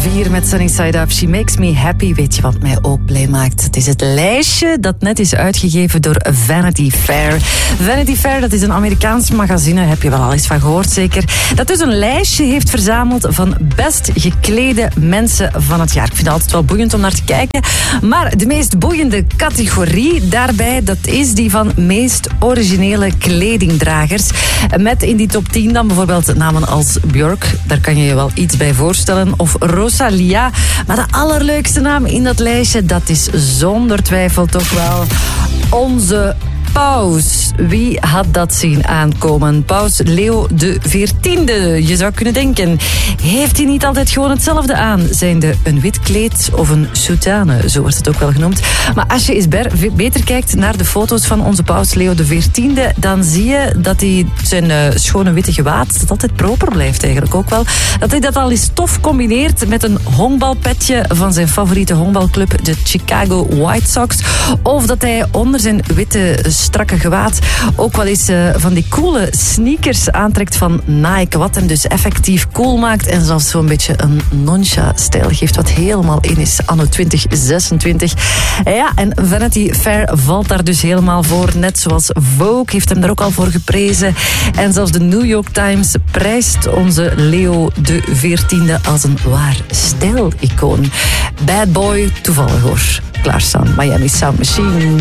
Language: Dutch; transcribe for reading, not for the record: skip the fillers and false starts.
4 met Sunnyside Up. She makes me happy. Weet je wat mij ook blij maakt? Het is het lijstje dat net is uitgegeven door Vanity Fair. Vanity Fair, dat is een Amerikaans magazine. Heb je wel al eens van gehoord, zeker? Dat dus een lijstje heeft verzameld van best geklede mensen van het jaar. Ik vind het altijd wel boeiend om naar te kijken. Maar de meest boeiende categorie daarbij, dat is die van meest originele kledingdragers. Met in die top 10 dan bijvoorbeeld namen als Björk. Daar kan je je wel iets bij voorstellen. Of Rosalia. Maar de allerleukste naam in dat lijstje, dat is zonder twijfel toch wel onze Paus. Wie had dat zien aankomen? Paus Leo XIV. Je zou kunnen denken, heeft hij niet altijd gewoon hetzelfde aan? Zijnde een wit kleed of een soutane, zo wordt het ook wel genoemd. Maar als je eens beter kijkt naar de foto's van onze Paus Leo XIV, dan zie je dat hij zijn schone witte gewaad, dat altijd proper blijft eigenlijk ook wel. Dat hij dat al eens tof combineert met een honkbalpetje van zijn favoriete honkbalclub, de Chicago White Sox. Of dat hij onder zijn witte strakke gewaad ook wel eens van die coole sneakers aantrekt van Nike, wat hem dus effectief cool maakt en zelfs zo'n beetje een noncha-stijl geeft, wat helemaal in is anno 2026. Ja, en Vanity Fair valt daar dus helemaal voor, net zoals Vogue heeft hem daar ook al voor geprezen. En zelfs de New York Times prijst onze Leo XIV als een waar stijlicoon. Bad boy, toevallig hoor. Klaarstaan, Miami Sound Machine.